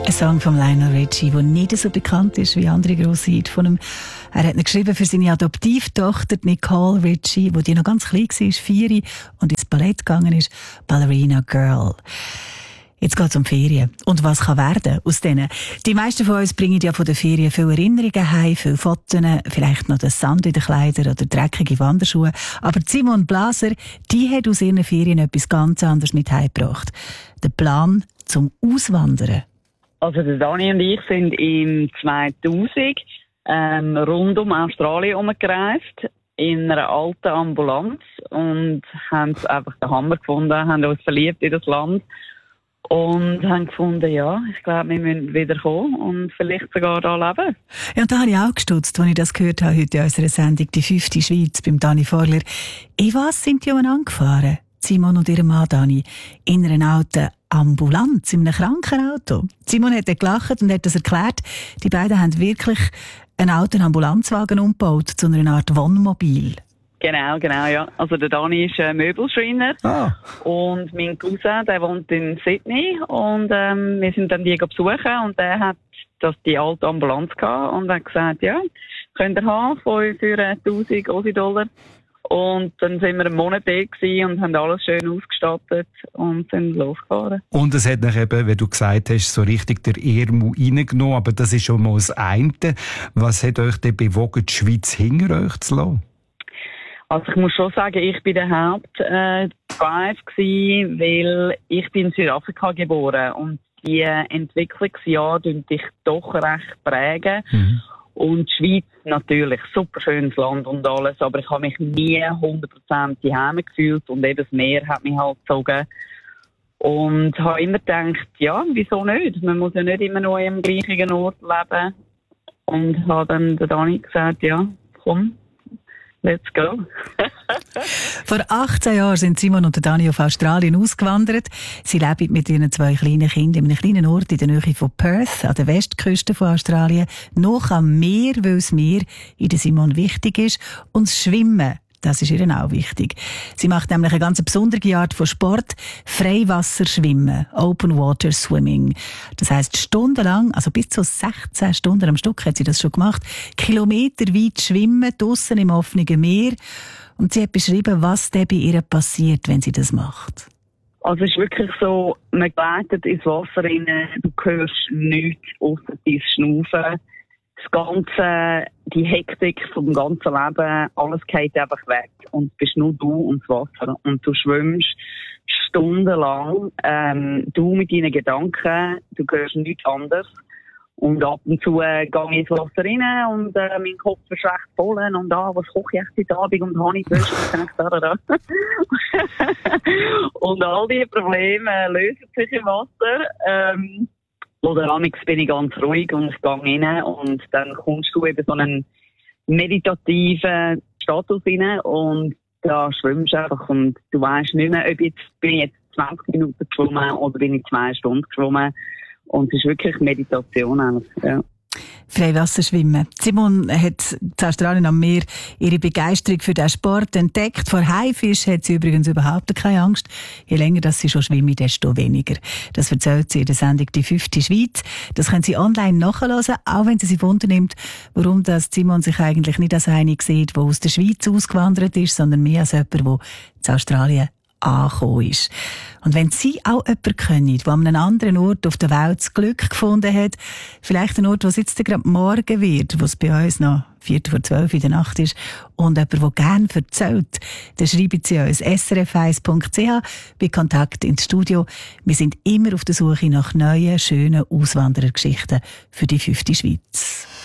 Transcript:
Ein Song von Lionel Richie, der nicht so bekannt ist wie andere grosse Hits von ihm. Er hat ihn geschrieben für seine Adoptivtochter Nicole Richie, die noch ganz klein war, 4 und ins Ballett gegangen ist, Ballerina Girl. Jetzt geht es um Ferien. Und was kann werden aus denen? Die meisten von uns bringen ja von den Ferien viele Erinnerungen heim, viele Fotos, vielleicht noch den Sand in den Kleidern oder dreckige Wanderschuhe. Aber Simone Blaser, die hat aus ihren Ferien etwas ganz anderes mit heimgebracht. Den Plan zum Auswandern. Also der Dani und ich sind im 2000 rund um Australien umgereist, in einer alten Ambulanz und haben es einfach den Hammer gefunden, haben uns verliebt in das Land und haben gefunden, ja, ich glaube, wir müssen wieder kommen und vielleicht sogar da leben. Ja, und da habe ich auch gestutzt, als ich das gehört habe heute in unserer Sendung «Die 5. Schweiz» beim Dani Vorler. In was sind die angefahren? Simon und ihr Mann Dani in einer alten Ambulanz, in einem Krankenauto. Simon hat gelacht und hat das erklärt. Die beiden haben wirklich einen alten Ambulanzwagen umgebaut zu einer Art Wohnmobil. Genau, ja. Also der Dani ist Möbelschreiner und mein Cousin, der wohnt in Sydney und wir sind dann die besuchen und der hat die alte Ambulanz gehabt und hat gesagt, ja, könnt ihr haben für 1'000 Aussie-Dollar. Und dann sind wir einen Monat da und haben alles schön ausgestattet und sind losgefahren. Und es hat dann eben, wie du gesagt hast, so richtig der Ärmel reingenommen, aber das ist schon mal das eine. Was hat euch denn bewogen, die Schweiz hinter euch zu lassen? Also ich muss schon sagen, ich bin der Hauptdrive gewesen, weil ich bin in Südafrika geboren und die Entwicklungsjahre prägen dich doch recht prägen. Mhm. Und die Schweiz natürlich, super schönes Land und alles, aber ich habe mich nie 100% daheim gefühlt und eben das Meer hat mich halt gezogen. Und habe immer gedacht, ja, wieso nicht? Man muss ja nicht immer nur am gleichen Ort leben. Und habe dann der Dani gesagt, ja, komm, let's go. Vor 18 Jahren sind Simon und Dani auf Australien ausgewandert. Sie leben mit ihren 2 kleinen Kindern in einem kleinen Ort in der Nähe von Perth, an der Westküste von Australien, noch am Meer, weil das Meer in der Simon wichtig ist. Und das Schwimmen, das ist ihr auch wichtig. Sie macht nämlich eine ganz besondere Art von Sport, Freiwasserschwimmen, Open Water Swimming. Das heisst, stundenlang, also bis zu 16 Stunden am Stück hat sie das schon gemacht, kilometerweit schwimmen, draussen im offenen Meer. Und sie hat beschrieben, was dann bei ihr passiert, wenn sie das macht. Also es ist wirklich so, man gleitet ins Wasser rein, du hörst nichts ausser dein Schnaufen. Das Ganze, die Hektik vom ganzen Leben, alles geht einfach weg. Und bist nur du und das Wasser. Und du schwimmst stundenlang, du mit deinen Gedanken, du hörst nichts anderes. Und ab und zu gehe ich ins Wasser rein und mein Kopf ist recht voll und was koche ich heute Abend und habe ich gewusst und all diese Probleme lösen sich im Wasser. Oder amigs bin ich ganz ruhig und ich gehe rein und dann kommst du eben so einen meditativen Status rein und da schwimmst du einfach und du weisst nicht mehr, ob bin ich jetzt 20 Minuten geschwommen oder bin ich 2 Stunden geschwommen. Und es ist wirklich Meditation eigentlich, ja. Freiwasserschwimmen. Simon hat in Australien am Meer ihre Begeisterung für diesen Sport entdeckt. Vor Haifisch hat sie übrigens überhaupt keine Angst. Je länger dass sie schon schwimmt, desto weniger. Das erzählt sie in der Sendung «Die 5. Schweiz». Das können Sie online nachhören, auch wenn sie sich wundernimmt, warum das Simon sich eigentlich nicht als eine sieht, der aus der Schweiz ausgewandert ist, sondern mehr als jemand, der in Australien angekommen ist. Und wenn Sie auch jemanden kennen, der an einem anderen Ort auf der Welt das Glück gefunden hat, vielleicht ein Ort, wo es jetzt gerade morgen wird, wo es bei uns noch 11:45 in der Nacht ist, und jemand, der gerne erzählt, dann schreiben Sie uns srf1.ch bei Kontakt ins Studio. Wir sind immer auf der Suche nach neuen, schönen Auswanderergeschichten für die 5. Schweiz.